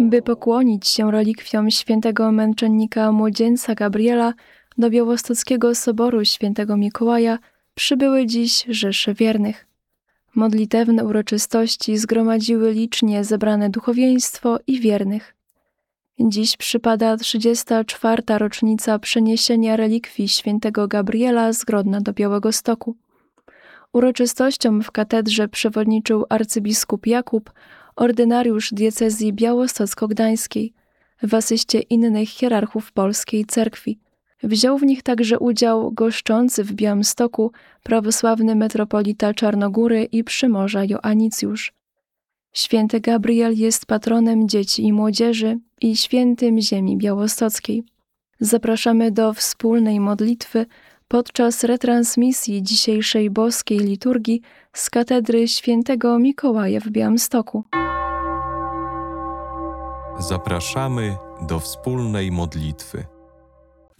By pokłonić się relikwiom świętego męczennika młodzieńca Gabriela, do Białostockiego Soboru Świętego Mikołaja przybyły dziś rzesze wiernych. Modlitewne uroczystości zgromadziły licznie zebrane duchowieństwo i wiernych. Dziś przypada 34. rocznica przeniesienia relikwii świętego Gabriela z Grodna do Białegostoku. Uroczystościom w katedrze przewodniczył arcybiskup Jakub, ordynariusz diecezji białostocko-gdańskiej, w asyście innych hierarchów polskiej cerkwi. Wziął w nich także udział goszczący w Białymstoku prawosławny metropolita Czarnogóry i Przymorza Joannicjusz. Święty Gabriel jest patronem dzieci i młodzieży i świętym ziemi białostockiej. Zapraszamy do wspólnej modlitwy podczas retransmisji dzisiejszej boskiej liturgii z katedry świętego Mikołaja w Białymstoku. Zapraszamy do wspólnej modlitwy.